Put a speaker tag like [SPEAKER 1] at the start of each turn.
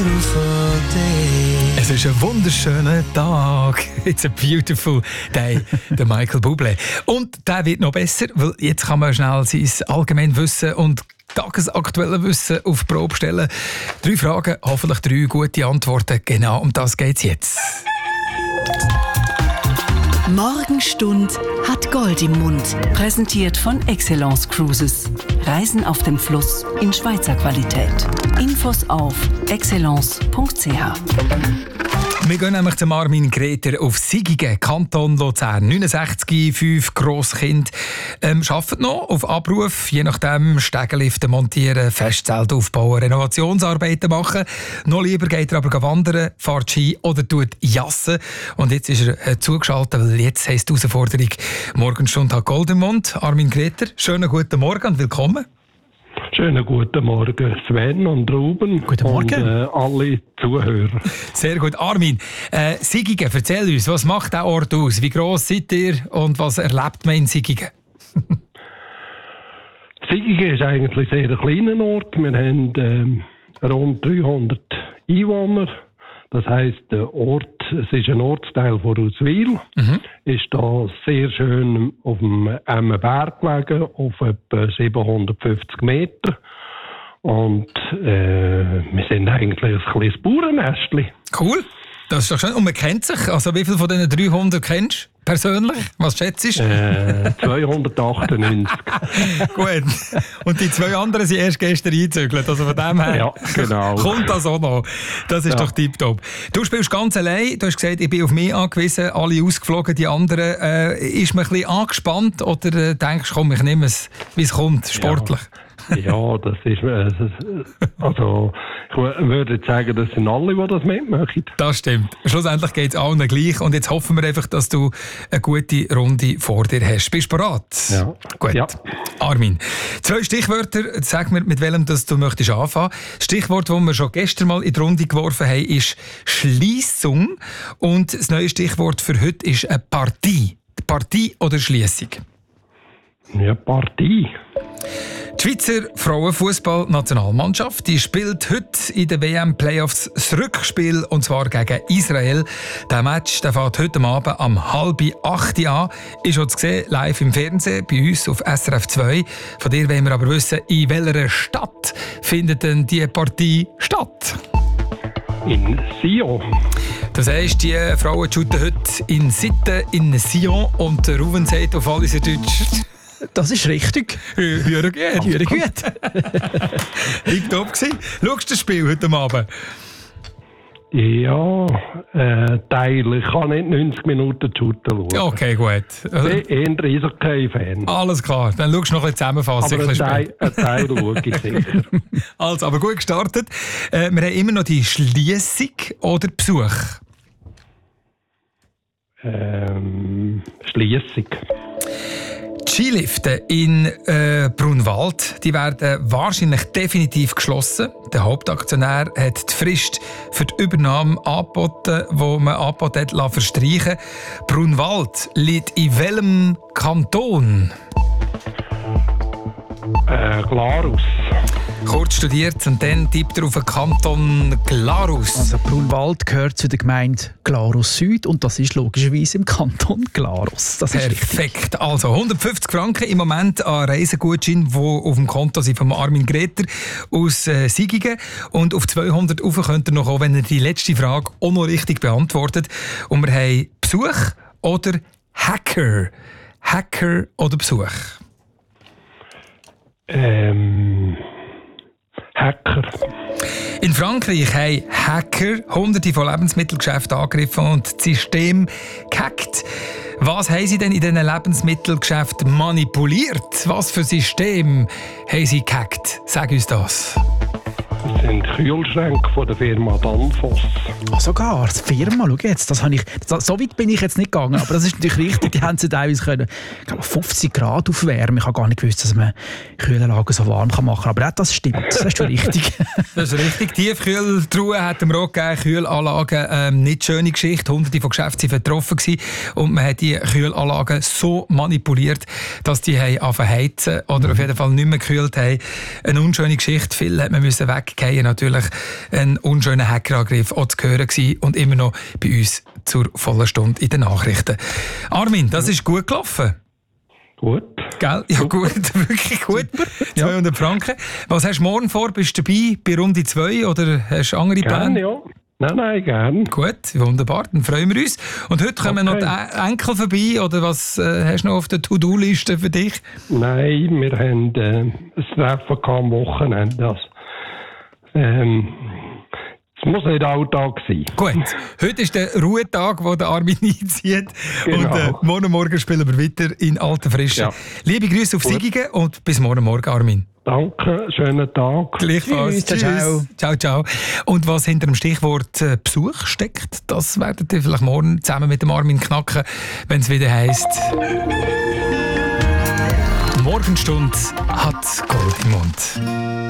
[SPEAKER 1] Es ist ein wunderschöner Tag. It's a beautiful day. Der Michael Bublé. Und der wird noch besser, weil jetzt kann man schnell sein Allgemeinwissen und tagesaktuelle Wissen auf die Probe stellen. 3 Fragen, hoffentlich 3 gute Antworten. Genau um das geht's jetzt.
[SPEAKER 2] Morgenstund hat Gold im Mund. Präsentiert von Excellence Cruises. Reisen auf dem Fluss in Schweizer Qualität. Infos auf excellence.ch.
[SPEAKER 1] Wir gehen nämlich zum Armin Greter auf Sigigen, Kanton Luzern. 69, 5 Grosskind. Arbeitet noch auf Abruf, je nachdem Stegenlifte montieren, Festzelt aufbauen, Renovationsarbeiten machen. Noch lieber geht er aber wandern, fährt Ski oder tut Jassen. Und jetzt ist er zugeschaltet, weil jetzt heisst die Herausforderung «Morgenstunde hat Gold im Mund». Armin Greter, schönen guten Morgen und willkommen.
[SPEAKER 3] Schönen guten Morgen, Sven und Ruben.
[SPEAKER 1] Guten Morgen.
[SPEAKER 3] Und alle Zuhörer.
[SPEAKER 1] Sehr gut. Armin, Sigigen, erzähl uns, was macht der Ort aus? Wie gross seid ihr und was erlebt man in Sigigen?
[SPEAKER 3] Sigigen ist eigentlich ein sehr kleiner Ort. Wir haben rund 300 Einwohner. Das heisst, der Ort, es ist ein Ortsteil von Auswil, ist da sehr schön auf dem Emmenberg gelegen, auf etwa 750 Meter. Und wir sind eigentlich ein kleines Bauernästchen.
[SPEAKER 1] Cool, das ist doch schön. Und man kennt sich. Also wie viele von diesen 300 kennst du persönlich? Was schätzt du?
[SPEAKER 3] 298.
[SPEAKER 1] Gut. Und die 2 anderen sind erst gestern eingezügelt. Also von dem her
[SPEAKER 3] Ja, genau.
[SPEAKER 1] kommt das auch noch. Das ist doch tipptopp. Du spielst ganz allein. Du hast gesagt, ich bin auf mich angewiesen. Alle ausgeflogen, die anderen. Ist man ein bisschen angespannt oder denkst du, komm, ich nehme es, wie es kommt, sportlich?
[SPEAKER 3] Ja, das ist, also ich würde jetzt sagen, das sind alle, die das mitmachen.
[SPEAKER 1] Das stimmt. Schlussendlich geht es allen gleich und jetzt hoffen wir einfach, dass du eine gute Runde vor dir hast. Bist du bereit?
[SPEAKER 3] Ja.
[SPEAKER 1] Gut. Ja. Armin, 2 Stichwörter. Sag mir, mit welchem das du möchtest anfangen. Das Stichwort, das wir schon gestern mal in die Runde geworfen haben, ist Schliessung. Und das neue Stichwort für heute ist eine Partie. Partie oder Schliessung?
[SPEAKER 3] Ja, Partie.
[SPEAKER 1] Die Schweizer Frauenfußball-Nationalmannschaft die spielt heute in den WM-Playoffs das Rückspiel, und zwar gegen Israel. Der Match der fährt heute Abend um 7:30 an. Ist schon zu sehen, live im Fernsehen, bei uns auf SRF 2. Von dir wollen wir aber wissen, in welcher Stadt findet denn diese Partie statt?
[SPEAKER 3] In Sion.
[SPEAKER 1] Das heisst, die Frauen shooten heute in Sitten, in Sion, und der Ruven sagt auf alles in Deutsch...
[SPEAKER 4] Das ist richtig.
[SPEAKER 1] Hör gut.
[SPEAKER 4] Hör gut.
[SPEAKER 1] Tipptopp gewesen. Schaust du das Spiel heute Abend?
[SPEAKER 3] Ja, Teil. Ich kann nicht 90 Minuten shooten schauen.
[SPEAKER 1] Okay, gut.
[SPEAKER 3] Ich bin eher ein Eishockey-Fan.
[SPEAKER 1] Alles klar. Dann schaust du noch ein bisschen zusammenfassen.
[SPEAKER 3] Aber ein Teil schaue ich sicher.
[SPEAKER 1] Also, aber gut gestartet. Wir haben immer noch die Schliessung oder Besuch?
[SPEAKER 3] Schliessung.
[SPEAKER 1] Die Skilifte in Brunwald die werden wahrscheinlich definitiv geschlossen. Der Hauptaktionär hat die Frist für die Übernahme angeboten, die man angeboten hat, verstreichen. Brunwald liegt in welchem Kanton?
[SPEAKER 3] Glarus.
[SPEAKER 1] Kurz studiert und dann tippt er auf den Kanton Glarus.
[SPEAKER 4] Also Brunwald gehört zu der Gemeinde Glarus Süd und das ist logischerweise im Kanton Glarus. Das ist
[SPEAKER 1] perfekt. Also 150 Franken im Moment an Reisegutschein, die auf dem Konto sind von Armin Greter aus Sigigen. Und auf 200 rauf könnt ihr noch kommen, wenn ihr die letzte Frage auch noch richtig beantwortet. Und wir haben Besuch oder Hacker? Hacker oder Besuch?
[SPEAKER 3] Hacker.
[SPEAKER 1] In Frankreich haben Hacker Hunderte von Lebensmittelgeschäften angegriffen und das System gehackt. Was haben sie denn in diesen Lebensmittelgeschäften manipuliert? Was für System haben sie gehackt? Sag uns das.
[SPEAKER 3] Das sind Kühlschränke von der Firma Danfoss.
[SPEAKER 4] Sogar, die Firma, schau jetzt, so weit bin ich jetzt nicht gegangen, aber das ist natürlich richtig, die haben sie teilweise können, 50 Grad aufwärmen. Ich habe gar nicht gewusst, dass man Kühlanlagen so warm machen kann, aber das stimmt, das ist schon richtig.
[SPEAKER 1] Das ist richtig, Tiefkühltruhe hat im Rock gegeben, Kühlanlagen, nicht schöne Geschichte, Hunderte von Geschäften waren betroffen gewesen und man hat die Kühlanlagen so manipuliert, dass die angefangen heizen oder auf jeden Fall nicht mehr gekühlt haben. Eine unschöne Geschichte, viel hat man müssen weg Wegfallen natürlich ein unschöner Hackerangriff auch zu hören gewesen und immer noch bei uns zur vollen Stunde in den Nachrichten. Armin, das ist gut gelaufen.
[SPEAKER 3] Gut.
[SPEAKER 1] Gell? Ja gut, wirklich gut. 200 Franken. Was hast du morgen vor? Bist du dabei bei Runde 2 oder hast du andere Pläne?
[SPEAKER 3] Gerne, ja. Nein, gerne.
[SPEAKER 1] Gut, wunderbar, dann freuen wir uns. Und heute kommen noch die Enkel vorbei, oder was hast du noch auf der To-Do-Liste für dich?
[SPEAKER 3] Nein, wir haben ein Treffen am Wochenende. Es muss nicht Alltag sein.
[SPEAKER 1] Gut, heute ist der Ruhetag, wo der Armin einzieht.
[SPEAKER 3] Genau.
[SPEAKER 1] Und morgen spielen wir weiter in alter Frische.
[SPEAKER 3] Ja.
[SPEAKER 1] Liebe Grüße auf Sigigen und bis morgen, Armin.
[SPEAKER 3] Danke, schönen Tag.
[SPEAKER 1] Gleichfalls.
[SPEAKER 4] Tschüss, ciao.
[SPEAKER 1] Ciao, ciao. Und was hinter dem Stichwort Besuch steckt, das werdet ihr vielleicht morgen zusammen mit dem Armin knacken, wenn es wieder heisst: Morgenstunde hat Gold im Mund.